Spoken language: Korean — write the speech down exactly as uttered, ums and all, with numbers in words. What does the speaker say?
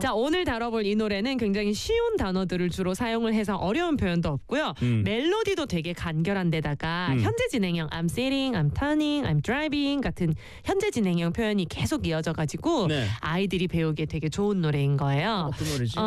자, 오늘 다뤄볼 이 노래는 굉장히 쉬운 단어들을 주로 사용을 해서 어려운 표현도 없고요. 음. 멜로디도 되게 간결한 데다가 음. 현재 진행형 I'm sitting, I'm turning, I'm driving 같은 현재 진행형 표현이 계속 이어져가지고 네. 아이들이 배우기에 되게 좋은 노래인 거예요. 어떤 노래지? 어,